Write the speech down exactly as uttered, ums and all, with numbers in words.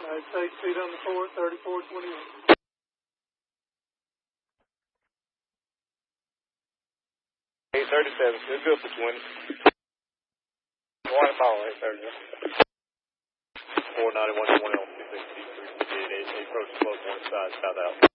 right, take speed on the court, thirty-four twenty-one. eight thirty-seven, it's good for twenty. One ball, eight thirty-seven. four ninety-one, twenty on fifty-six, eight approach close one side, south out.